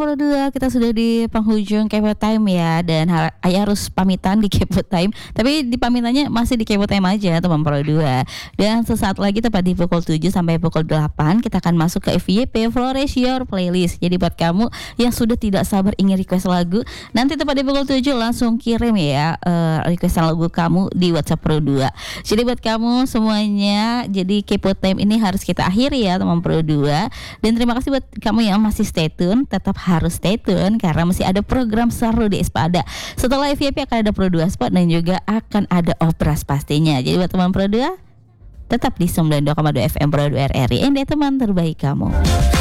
Pro 2 kita sudah di penghujung Kepo Time ya. Dan Ayah harus pamitan di Kepo Time. Tapi di pamitannya masih di Kepo Time aja teman Pro 2. Dan sesaat lagi tepat di pukul 7 sampai pukul 8 kita akan masuk ke FYP Flores Your Playlist. Jadi buat kamu yang sudah tidak sabar ingin request lagu, nanti tepat di pukul 7 langsung kirim ya requestan lagu kamu di WhatsApp Pro 2. Jadi buat kamu semuanya, jadi Kepo Time ini harus kita akhiri ya teman Pro 2. Dan terima kasih buat kamu yang masih stay tune. Tetap harus stay tune karena masih ada program seru di Espada. Setelah FYP akan ada Pro 2 Spot dan juga akan ada Obras pastinya. Jadi buat teman Pro 2 tetap di 92,2 FM Pro 2 RRI. Ini teman terbaik kamu.